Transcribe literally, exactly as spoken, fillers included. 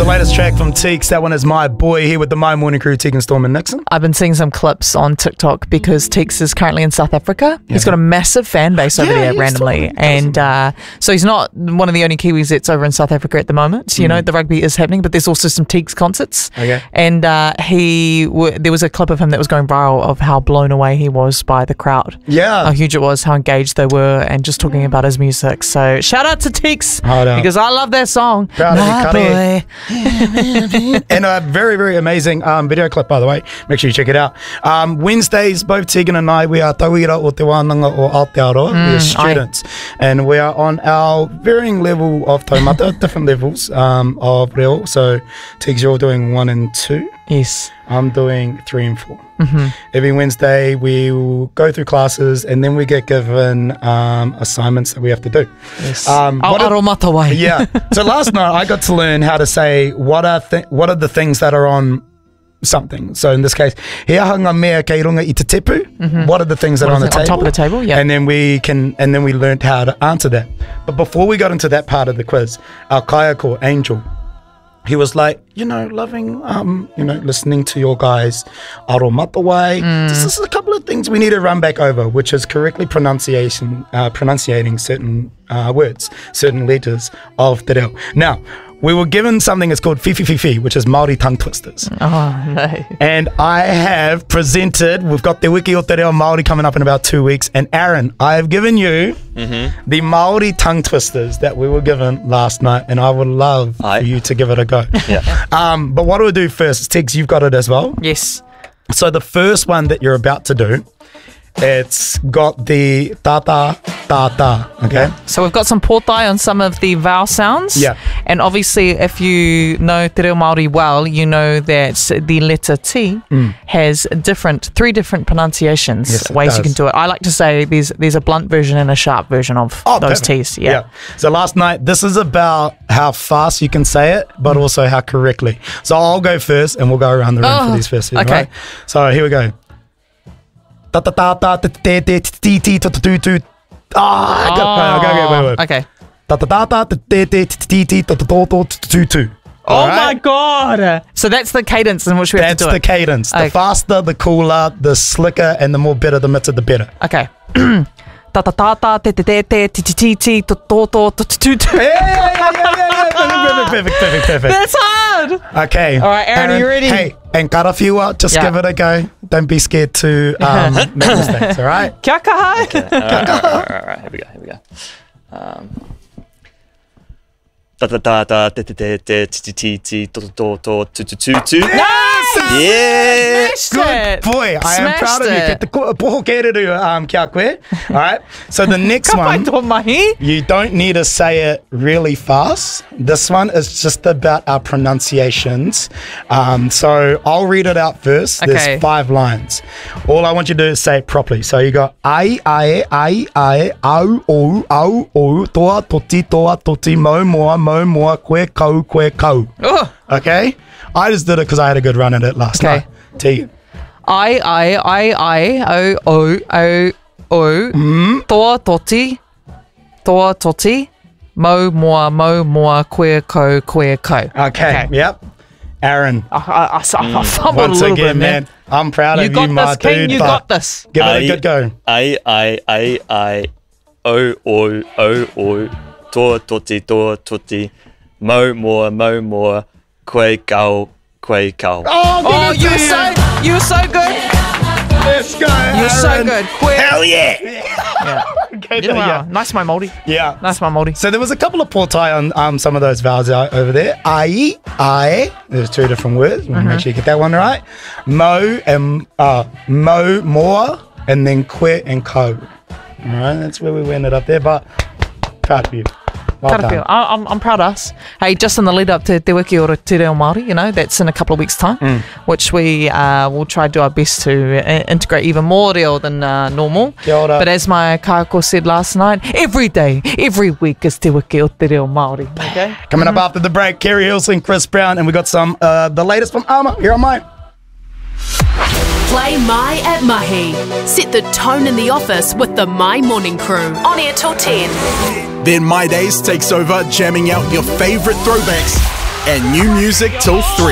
the latest track from Teeks. That one is My Boy, here with the My Morning Crew, Tegan, Storm and Nixon. I've been seeing some clips on TikTok because Teeks is currently in South Africa. Yeah. He's got a massive fan base over yeah, there randomly. Totally and uh, so he's not one of the only Kiwis that's over in South Africa at the moment. You mm. know, the rugby is happening, but there's also some Teeks concerts. Okay. And uh, he, w- there was a clip of him that was going viral of how blown away he was by the crowd. Yeah. How huge it was, how engaged they were, and just talking about his music. So shout out to Teeks because I love that song. Proud My of you, boy. And a very, very amazing um, video clip, by the way. Make sure you check it out. Um, Wednesdays, both Tegan and I, we are tauira o te wānanga o Aotearoa. Mm, we are students. Aye. And we are on our varying level of taumata, different levels um, of reo. So, Tegs, you're doing one and two. Yes. I'm doing three and four. Mm-hmm. Every Wednesday, we will go through classes and then we get given um, assignments that we have to do. Yes. Um, what are, yeah. So last night, I got to learn how to say what are th- what are the things that are on something. So in this case, he ahanga mea kei runga i te tepu. Mm-hmm. What are the things that what are on the table? On top of the table, yeah. And then we can, and then we learned how to answer that. But before we got into that part of the quiz, our kaiako, Angel, he was like, you know, loving, um, you know, listening to your guys' aro matawai. Mm. This is a couple of things we need to run back over, which is correctly pronunciation, uh, pronunciating certain uh, words, certain letters of te reo. Now, we were given something that's called Fifi Fifi, which is Māori tongue twisters. Oh, no. And I have presented, we've got Te Wiki o Te Reo Māori coming up in about two weeks. And Aaron, I have given you mm-hmm. the Māori tongue twisters that we were given last night. And I would love Aye. for you to give it a go. Yeah. um, but what do we do first? Tegs, you've got it as well? Yes. So the first one that you're about to do, it's got the tata, tata, okay? Yeah. So we've got some pōtai on some of the vowel sounds. Yeah. And obviously, if you know Te Reo Māori well, you know that the letter T mm. has different, three different pronunciations, yes, ways you can do it. I like to say there's there's a blunt version and a sharp version of oh, those perfect. T's. Yeah. yeah. So last night, this is about how fast you can say it, but mm. also how correctly. So I'll go first, and we'll go around the room oh, for these first two, okay. right? So here we go. Ta ta ta ta ta te te ti ti to to to. Ah, okay, okay, wait, wait. Okay. Ta ta ta ta te te ti ti to to to to to. Oh my god! So that's the cadence in which we have to do it. That's the cadence. The faster, the cooler, the slicker, and the more better the mitter, the better. Okay. Ta ta ta ta te te te te ti ti ti ti to to to to to to. Yeah, yeah, yeah, yeah, yeah. Perfect, perfect, perfect, perfect. That's hard. Okay. All right, Aaron, are you ready? Hey, and karafiwa, just yeah. give it a go. Don't be scared to um, make mistakes, all right? Kia kaha. Okay. All right, all right, all right, all right. Here we go, here we go. Um, ta ta ta ta te te te te ti ti ti to to to to to to to. Yeah! Smashed Good it. boy. I am Smashed proud of you. it. Ke te poho keireru, um, kia koe. All right. So the next one, you don't need to say it really fast. This one is just about our pronunciations. Um, so I'll read it out first. Okay. There's five lines. All I want you to do is say it properly. So you got ai, ai, ai, ai, au, au, au, au, toa, toti, toa, toti, mo, moa, mo, moa, koe, kau, koe, kau. Oh. Okay? I just did it because I had a good run at it last okay. night. T. I, I, I, I, o, o, o, o, mm. toa, toti, toa, toti, mo, moa, mo, moa, koe, ko, koe, ko. Okay. okay. Yep. Aaron. I, I, I, mm. I fumbled Once a little again, bit, man. man. I'm proud you of got you, this, my King, dude. You got this. Give it I, a good go. I, I, I, I, o, o, o, o, toa, toti, toa, toti, mo, moa, mo, moa, koe, kau, koe, kau. Oh, oh you were so, you were so good. Let's go, You're so good. Quick. Hell yeah. yeah. Okay, yeah, yeah. Nice, my Māori. Yeah. Nice, my Māori. So there was a couple of pōtai on um, some of those vowels out over there. Ai, ai. There's two different words. We'll mm-hmm. make sure you get that one right. Mo and uh, mo, more, and then quit and ko. All right, that's where we ended up there. But proud of you. Well done. I, I'm, I'm proud of us. Hey, just in the lead up to Te Wiki o Te Reo Māori, you know, that's in a couple of weeks' time, mm. which we uh, will try to do our best to uh, integrate even more reo than uh, normal. But as my kaiako said last night, every day, every week is Te Wiki o Te Reo Māori. Okay? Coming up after the break, Kerry Hilson, Chris Brown, and we got some, uh, the latest from Armour here on Mai. Play Mai at Mahi. Set the tone in the office with the My Morning Crew. On air till ten. Then My Days takes over, jamming out your favourite throwbacks and new music till three.